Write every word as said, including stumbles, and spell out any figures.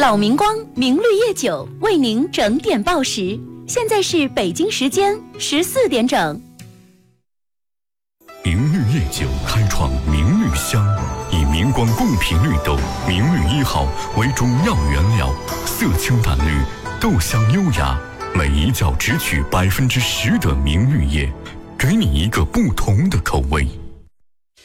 老明光明绿叶酒为您整点报时，现在是北京时间十四点整。 明绿叶酒开创明绿香，以明光贡品绿豆明绿一号为中药原料，色清淡绿，豆香优雅，每一角只取百分之十的明绿叶，给你一个不同的口味。